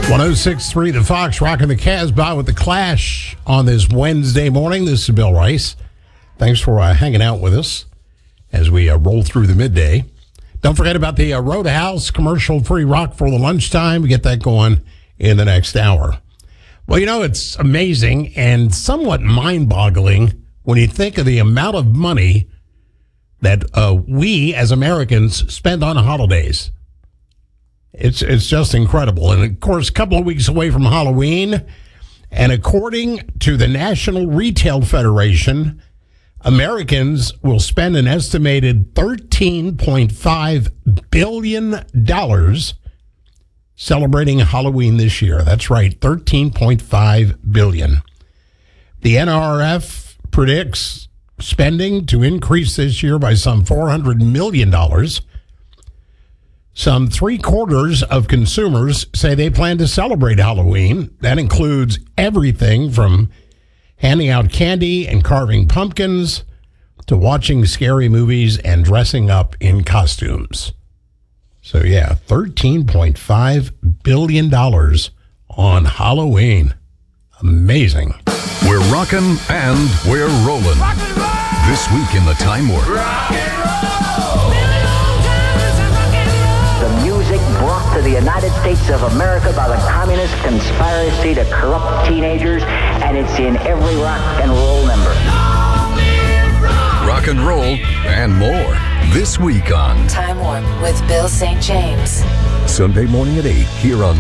106.3 The Fox, rocking the Casbah with the Clash on this Wednesday morning. This is Bill Rice. Thanks for hanging out with us as we roll through the midday. Don't forget about the Roadhouse commercial-free rock for the lunchtime. We get that going in the next hour. Well, you know, it's amazing and somewhat mind-boggling when you think of the amount of money that we as Americans spend on holidays. It's just incredible. And, of course, a couple of weeks away from Halloween. And according to the National Retail Federation, Americans will spend an estimated $13.5 billion celebrating Halloween this year. That's right, $13.5 billion. The NRF predicts spending to increase this year by some $400 million. Some 3/4 of consumers say they plan to celebrate Halloween. That includes everything from handing out candy and carving pumpkins to watching scary movies and dressing up in costumes. So, yeah, $13.5 billion on Halloween. Amazing. We're rocking and we're rolling. This week in the Time Warp. Rock and roll! The music brought to the United States of America by the communist conspiracy to corrupt teenagers, and it's in every rock and roll number. Rock and roll and more. This week on Time Warp with Bill St. James. Sunday morning at 8 here on